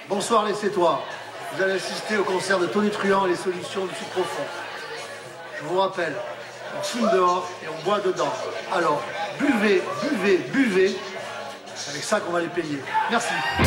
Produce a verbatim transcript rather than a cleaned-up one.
Bonsoir les Sétois. Vous allez assister au concert de Tony Truant et les solutions du sud profond. Je vous rappelle, on fume dehors et on boit dedans. Alors, buvez, buvez, buvez. C'est avec ça qu'on va les payer. Merci.